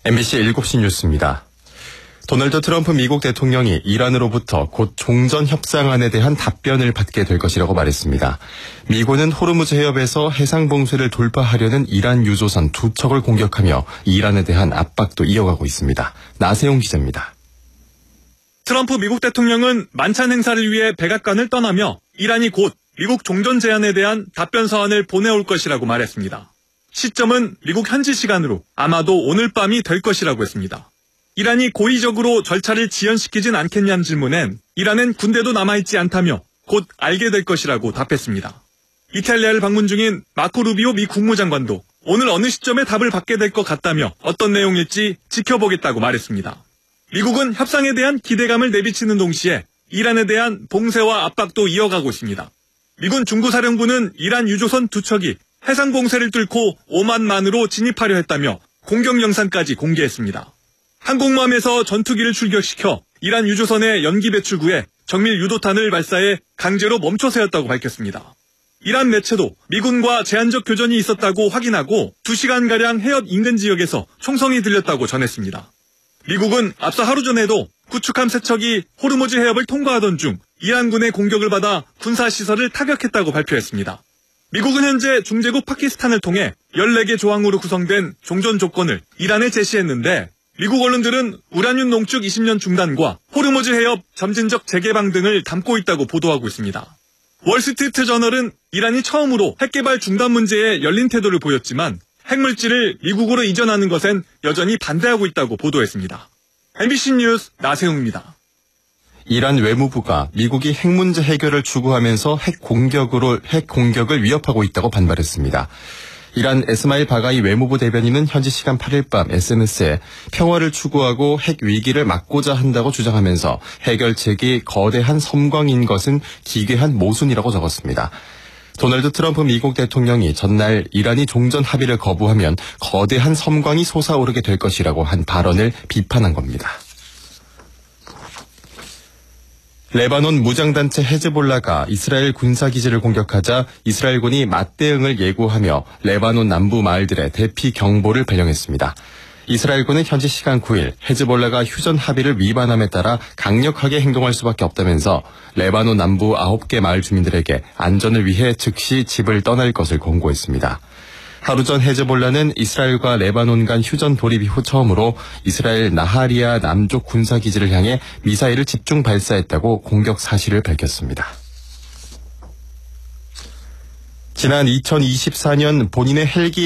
MBC 7시 뉴스입니다. 도널드 트럼프 미국 대통령이 이란으로부터 곧 종전 협상안에 대한 답변을 받게 될 것이라고 말했습니다. 미군은 호르무즈 해협에서 해상 봉쇄를 돌파하려는 이란 유조선 2척을 공격하며 이란에 대한 압박도 이어가고 있습니다. 나세용 기자입니다. 트럼프 미국 대통령은 만찬 행사를 위해 백악관을 떠나며 이란이 곧 미국 종전 제안에 대한 답변 서한을 보내올 것이라고 말했습니다. 시점은 미국 현지 시간으로 아마도 오늘 밤이 될 것이라고 했습니다. 이란이 고의적으로 절차를 지연시키진 않겠냐는 질문엔 이란은 군대도 남아있지 않다며 곧 알게 될 것이라고 답했습니다. 이탈리아를 방문 중인 마코 루비오 미 국무장관도 오늘 어느 시점에 답을 받게 될 것 같다며 어떤 내용일지 지켜보겠다고 말했습니다. 미국은 협상에 대한 기대감을 내비치는 동시에 이란에 대한 봉쇄와 압박도 이어가고 있습니다. 미군 중부사령부는 이란 유조선 2척이 해상 봉쇄를 뚫고 오만만으로 진입하려 했다며 공격 영상까지 공개했습니다. 항공모함에서 전투기를 출격시켜 이란 유조선의 연기 배출구에 정밀 유도탄을 발사해 강제로 멈춰 세웠다고 밝혔습니다. 이란 매체도 미군과 제한적 교전이 있었다고 확인하고 2시간가량 해협 인근 지역에서 총성이 들렸다고 전했습니다. 미국은 앞서 하루 전에도 구축함 3척이 호르무즈 해협을 통과하던 중 이란군의 공격을 받아 군사시설을 타격했다고 발표했습니다. 미국은 현재 중재국 파키스탄을 통해 14개 조항으로 구성된 종전 조건을 이란에 제시했는데 미국 언론들은 우라늄 농축 20년 중단과 호르무즈 해협 점진적 재개방 등을 담고 있다고 보도하고 있습니다. 월스트리트 저널은 이란이 처음으로 핵개발 중단 문제에 열린 태도를 보였지만 핵물질을 미국으로 이전하는 것엔 여전히 반대하고 있다고 보도했습니다. MBC 뉴스 나세웅입니다. 이란 외무부가 미국이 핵 문제 해결을 추구하면서 핵 공격을 위협하고 있다고 반발했습니다. 이란 에스마일 바가이 외무부 대변인은 현지 시간 8일 밤 SNS에 평화를 추구하고 핵 위기를 막고자 한다고 주장하면서 해결책이 거대한 섬광인 것은 기괴한 모순이라고 적었습니다. 도널드 트럼프 미국 대통령이 전날 이란이 종전 합의를 거부하면 거대한 섬광이 솟아오르게 될 것이라고 한 발언을 비판한 겁니다. 레바논 무장단체 헤즈볼라가 이스라엘 군사기지를 공격하자 이스라엘군이 맞대응을 예고하며 레바논 남부 마을들의 대피 경보를 발령했습니다. 이스라엘군은 현지 시간 9일 헤즈볼라가 휴전 합의를 위반함에 따라 강력하게 행동할 수밖에 없다면서 레바논 남부 9개 마을 주민들에게 안전을 위해 즉시 집을 떠날 것을 권고했습니다. 하루 전 헤즈볼라는 이스라엘과 레바논 간 휴전 돌입 이후 처음으로 이스라엘 나하리아 남쪽 군사기지를 향해 미사일을 집중 발사했다고 공격 사실을 밝혔습니다. 지난 2024년 본인의 헬기